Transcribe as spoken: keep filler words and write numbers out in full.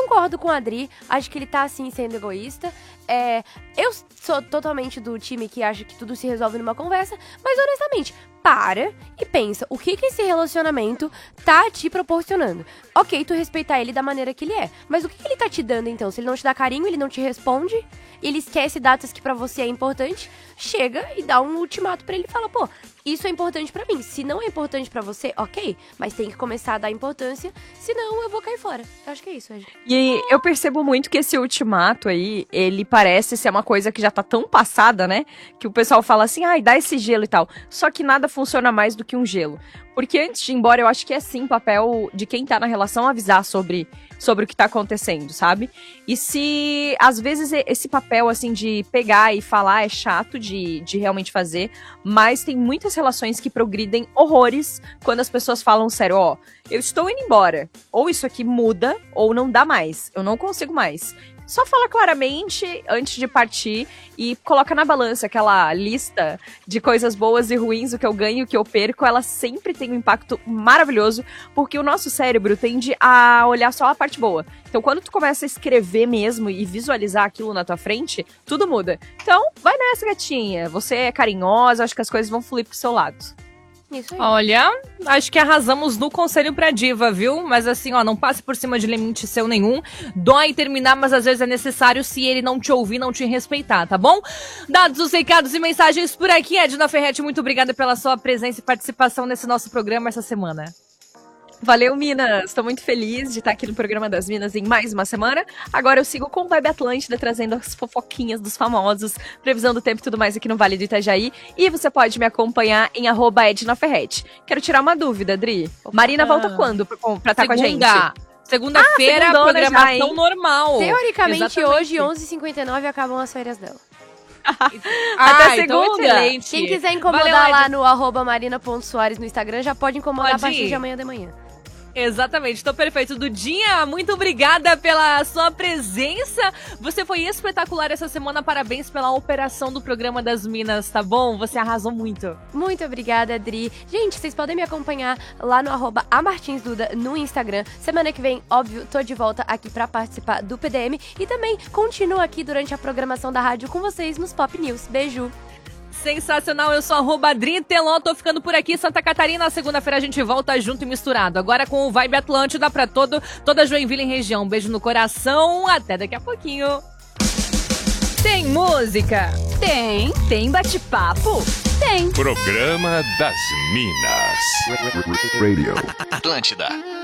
concordo com a Adri, acho que ele tá, assim, sendo egoísta. É, eu sou totalmente do time que acha que tudo se resolve numa conversa, mas honestamente, para e pensa, o que que esse relacionamento tá te proporcionando? Ok, tu respeitar ele da maneira que ele é, mas o que que ele tá te dando então? Se ele não te dá carinho, ele não te responde, ele esquece datas que pra você é importante, chega e dá um ultimato pra ele e fala, pô, isso é importante pra mim. Se não é importante pra você, ok, mas tem que começar a dar importância, senão eu vou cair fora. Eu acho que é isso, Ed. E eu percebo muito que esse ultimato aí, ele parece ser uma coisa que já tá tão passada, né? Que o pessoal fala assim, ai, dá esse gelo e tal. Só que nada funciona mais do que um gelo. Porque antes de ir embora, eu acho que é sim papel de quem tá na relação avisar sobre, sobre o que tá acontecendo, sabe? E se, às vezes, esse papel, assim, de pegar e falar é chato de, de realmente fazer, mas tem muitas relações que progridem horrores quando as pessoas falam sério, ó, eu estou indo embora, ou isso aqui muda, ou não dá mais, eu não consigo mais. Só fala claramente antes de partir e coloca na balança aquela lista de coisas boas e ruins, o que eu ganho e o que eu perco, ela sempre tem um impacto maravilhoso, porque o nosso cérebro tende a olhar só a parte boa. Então, quando tu começa a escrever mesmo e visualizar aquilo na tua frente, tudo muda. Então, vai nessa, gatinha. Você é carinhosa, acho que as coisas vão fluir pro seu lado. Isso aí. Olha, acho que arrasamos no conselho pra diva, viu? Mas assim, ó, não passe por cima de limite seu nenhum. Dói terminar, mas às vezes é necessário se ele não te ouvir, não te respeitar, tá bom? Dados os recados e mensagens por aqui, Edna Ferretti, muito obrigada pela sua presença e participação nesse nosso programa essa semana. Valeu, Minas! Estou muito feliz de estar aqui no programa das Minas em mais uma semana. Agora eu sigo com o Vibe Atlântida, trazendo as fofoquinhas dos famosos, previsão do tempo e tudo mais aqui no Vale do Itajaí. E você pode me acompanhar em arroba Edna Ferretti. Quero tirar uma dúvida, Adri. Opa. Marina volta quando pra, pra estar com a gente? Segunda-feira, ah, programação já, normal. Teoricamente, exatamente. Hoje, onze e cinquenta e nove, acabam as férias dela. Até ah, segunda. Então quem quiser incomodar Valeu, lá no arroba marina.soares no Instagram, já pode incomodar pode a partir de amanhã de manhã. Exatamente, então perfeito. Dudinha, muito obrigada pela sua presença. Você foi espetacular essa semana, parabéns pela operação do programa das Minas, tá bom? Você arrasou muito. Muito obrigada, Adri. Gente, vocês podem me acompanhar lá no arroba amartinsduda no Instagram. Semana que vem, óbvio, tô de volta aqui pra participar do P D M e também continuo aqui durante a programação da rádio com vocês nos Pop News. Beijo! Sensacional, eu sou arroba Adri Teló, tô ficando por aqui, Santa Catarina, segunda-feira a gente volta junto e misturado, agora com o Vibe Atlântida pra todo, toda Joinville em região, beijo no coração, até daqui a pouquinho. Tem música? Tem. Tem bate-papo? Tem. Programa das Minas. Radio. Atlântida.